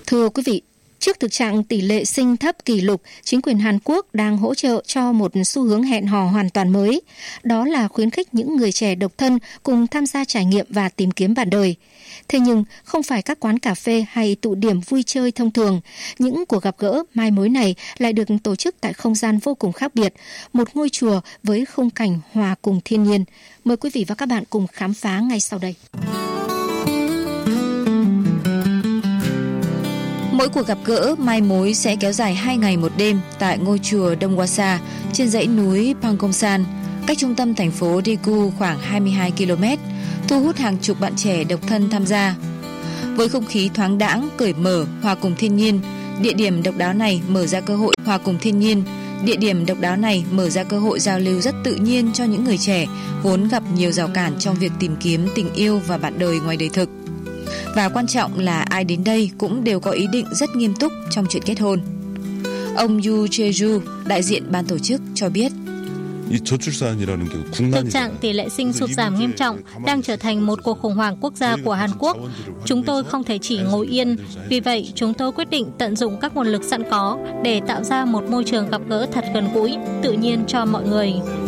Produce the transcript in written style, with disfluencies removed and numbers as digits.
Thưa quý vị, trước thực trạng tỷ lệ sinh thấp kỷ lục, chính quyền Hàn Quốc đang hỗ trợ cho một xu hướng hẹn hò hoàn toàn mới. Đó là khuyến khích những người trẻ độc thân cùng tham gia trải nghiệm và tìm kiếm bạn đời. Thế nhưng, không phải các quán cà phê hay tụ điểm vui chơi thông thường. Những cuộc gặp gỡ mai mối này lại được tổ chức tại không gian vô cùng khác biệt, một ngôi chùa với khung cảnh hòa cùng thiên nhiên. Mời quý vị và các bạn cùng khám phá ngay sau đây. Mỗi cuộc gặp gỡ mai mối sẽ kéo dài 2 ngày 1 đêm tại ngôi chùa Dongwasa trên dãy núi Pangongsan, cách trung tâm thành phố Daegu khoảng 22 km, thu hút hàng chục bạn trẻ độc thân tham gia. Với không khí thoáng đãng, cởi mở, hòa cùng thiên nhiên, địa điểm độc đáo này mở ra cơ hội giao lưu rất tự nhiên cho những người trẻ vốn gặp nhiều rào cản trong việc tìm kiếm tình yêu và bạn đời ngoài đời thực. Và quan trọng là ai đến đây cũng đều có ý định rất nghiêm túc trong chuyện kết hôn. Ông Yu Jeju, đại diện ban tổ chức, cho biết. Thực trạng tỷ lệ sinh sụt giảm nghiêm trọng đang trở thành một cuộc khủng hoảng quốc gia của Hàn Quốc. Chúng tôi không thể chỉ ngồi yên, vì vậy chúng tôi quyết định tận dụng các nguồn lực sẵn có để tạo ra một môi trường gặp gỡ thật gần gũi, tự nhiên cho mọi người.